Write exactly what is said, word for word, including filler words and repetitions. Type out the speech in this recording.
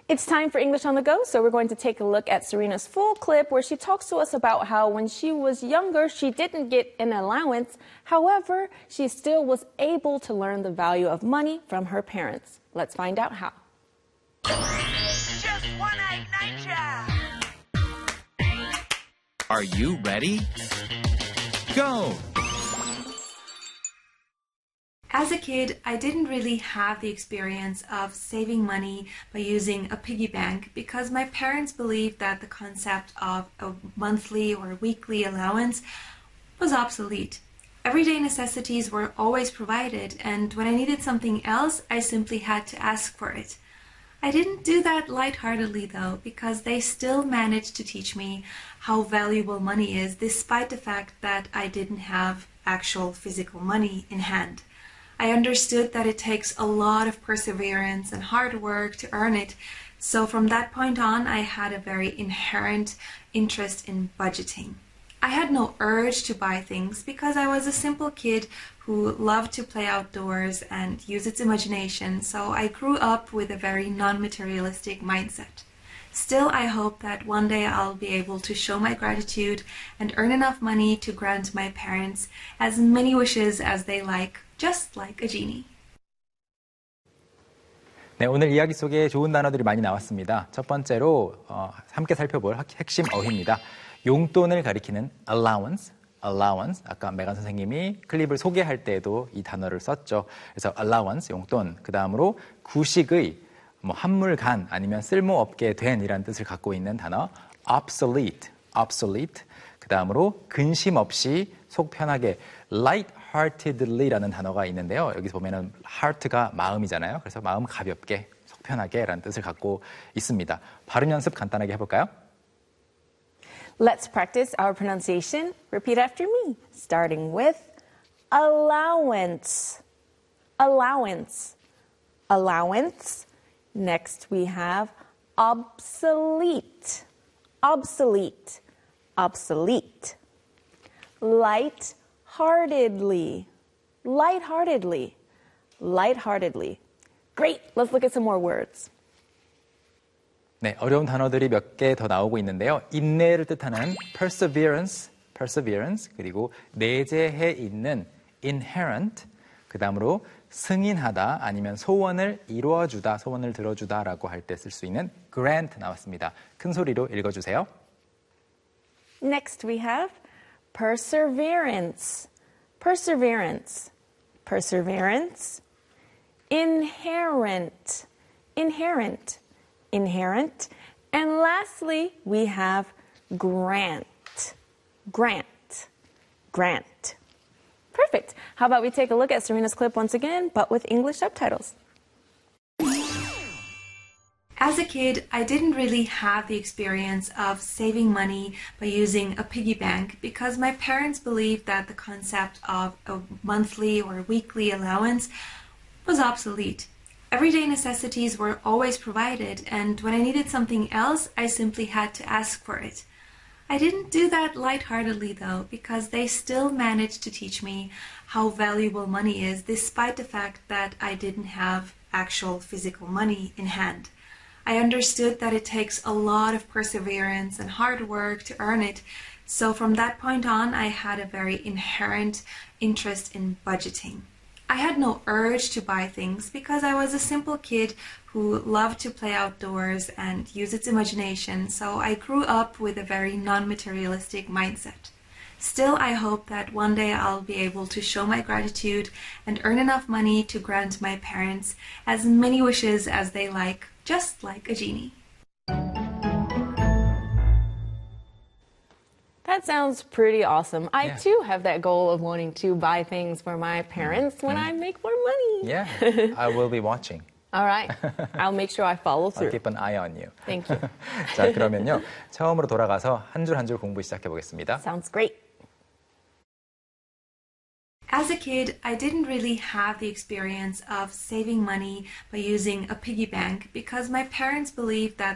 It's time for English on the Go, so we're going to take a look at Serena's full clip where she talks to us about how when she was younger, she didn't get an allowance. However, she still was able to learn the value of money from her parents. Let's find out how. Just one egg nature. Are you ready? Go! As a kid, I didn't really have the experience of saving money by using a piggy bank because my parents believed that the concept of a monthly or weekly allowance was obsolete. Everyday necessities were always provided, and when I needed something else, I simply had to ask for it. I didn't do that lightheartedly though, because they still managed to teach me how valuable money is despite the fact that I didn't have actual physical money in hand. I understood that it takes a lot of perseverance and hard work to earn it, so from that point on I had a very inherent interest in budgeting. I had no urge to buy things because I was a simple kid who loved to play outdoors and use its imagination, so I grew up with a very non-materialistic mindset. Still, I hope that one day I'll be able to show my gratitude and earn enough money to grant my parents as many wishes as they like, just like a genie. 네, 오늘 이야기 속에 좋은 단어들이 많이 나왔습니다. 첫 번째로 어, 함께 살펴볼 핵심 어휘입니다. 용돈을 가리키는 allowance, allowance. 아까 메간 선생님이 클립을 소개할 때에도 이 단어를 썼죠. 그래서 allowance, 용돈. 그 다음으로 구식의 뭐 한물간 아니면 쓸모없게 된이라는 뜻을 갖고 있는 단어 obsolete, obsolete. 그 다음으로 근심 없이 속 편하게 light-heartedly라는 단어가 있는데요. 여기서 보면은 heart가 마음이잖아요. 그래서 마음 가볍게, 속 편하게라는 뜻을 갖고 있습니다. 발음 연습 간단하게 해볼까요? Let's practice our pronunciation. Repeat after me, starting with allowance, allowance, allowance. Next we have obsolete, obsolete, obsolete. Light-heartedly, light-heartedly, light-heartedly. Great, let's look at some more words. 네, 어려운 단어들이 몇 개 더 나오고 있는데요. 인내를 뜻하는 perseverance, perseverance, 그리고 내재해 있는 inherent, 그 다음으로 승인하다 아니면 소원을 이루어주다, 소원을 들어주다라고 할 때 쓸 수 있는 grant 나왔습니다. 큰 소리로 읽어주세요. Next we have perseverance, perseverance, perseverance. Inherent, inherent, inherent. And lastly, we have grant, grant, grant. Perfect. How about we take a look at Serena's clip once again, but with English subtitles. As a kid, I didn't really have the experience of saving money by using a piggy bank because my parents believed that the concept of a monthly or weekly allowance was obsolete. Everyday necessities were always provided, and when I needed something else, I simply had to ask for it. I didn't do that lightheartedly though, because they still managed to teach me how valuable money is despite the fact that I didn't have actual physical money in hand. I understood that it takes a lot of perseverance and hard work to earn it, so from that point on I had a very inherent interest in budgeting. I had no urge to buy things because I was a simple kid who loved to play outdoors and use its imagination, so I grew up with a very non-materialistic mindset. Still, I hope that one day I'll be able to show my gratitude and earn enough money to grant my parents as many wishes as they like, just like a genie. That sounds pretty awesome. I Yeah. too have that goal of wanting to buy things for my parents when I make more money. Yeah, I will be watching. All right. I'll make sure I follow I'll through. keep an eye on you. Thank you. 자, 그러면요. 처음으로 돌아가서 한 줄 한 줄 공부 시작해 보겠습니다. Sounds great. As a kid, I didn't really have the experience of saving money by using a piggy bank because my parents believed that